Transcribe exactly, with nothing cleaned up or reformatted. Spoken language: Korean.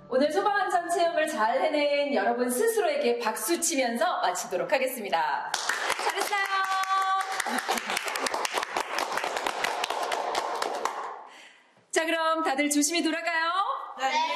오늘 소방안전 체험을 잘 해낸 여러분 스스로에게 박수 치면서 마치도록 하겠습니다. 잘했어요. 자, 그럼 다들 조심히 돌아가요. 네.